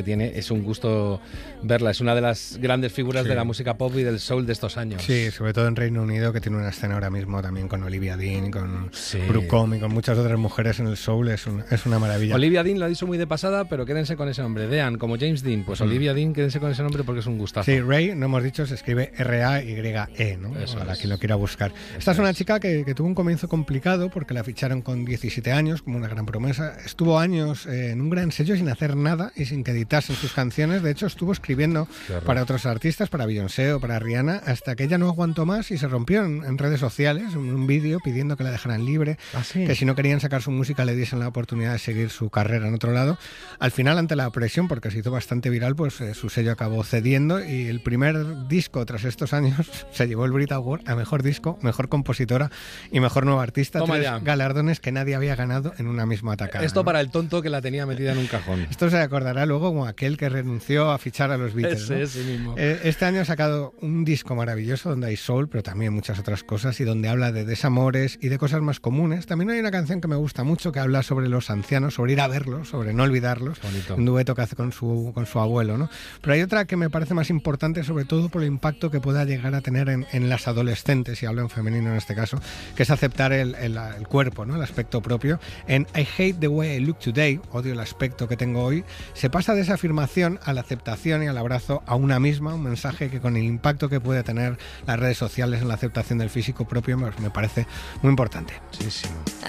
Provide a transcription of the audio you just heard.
tiene, es un gusto verla, es una de las grandes figuras de la música pop y del soul de estos años. Sí, sobre todo en Reino Unido, que tiene una escena ahora mismo también con Olivia Dean, con Brooke Comey, con muchas otras mujeres en el soul, es una maravilla. Olivia Dean lo ha dicho muy de pasada, pero quédense con ese nombre. Dean, como James Dean, pues Olivia Dean, quédense con ese nombre porque es un gustazo. Sí, Ray, no hemos dicho, se escribe R-A-Y-E, ¿no? Eso Para es. quien lo quiera buscar. Esta es una chica que tuvo un comienzo complicado porque la ficharon con 17 años, como una gran promesa. Estuvo años en un gran sello sin hacer nada y sin que editasen sus canciones. De hecho, estuvo escribiendo para otros artistas, para Beyoncé o para Rihanna, hasta que ella no aguantó más y se rompió en redes sociales, en un vídeo pidiendo que la dejaran libre, que si no querían sacar su música le diesen la oportunidad de seguir su carrera en otro lado. Al final, ante la presión, porque se hizo bastante viral, pues su sello acabó cediendo y el primer disco tras estos años se llevó el Brit Award a Mejor Disco, Mejor Compositora y Mejor Nueva Artista. Toma 3 ya. galardones que nadie había ganado en una misma atacada. Esto ¿no? para el tonto que la tenía metida en un cajón. Esto se acordará luego como aquel que renunció a fichar a los Beatles. ¿no? Ese mismo. Este año ha sacado un disco maravilloso donde hay soul, pero también muchas otras cosas, y donde habla de desamores y de cosas más comunes. También hay una canción que me gusta mucho que habla sobre los ancianos, sobre ir a verlos, sobre no olvidarlos. Bonito. Un dueto que hace con su abuelo, ¿no? Pero hay otra que me parece más importante, sobre todo por el impacto que pueda llegar a tener en las adolescentes, y hablo en femenino en este caso, que es aceptar el cuerpo, ¿no? El aspecto propio. En I Hate the Way I Look Today, odio el aspecto que tengo hoy, se pasa de esa afirmación a la aceptación y al abrazo a una misma, un mensaje que con el impacto que puede tener las redes sociales en la aceptación del físico propio me parece muy importante. Muchísimo.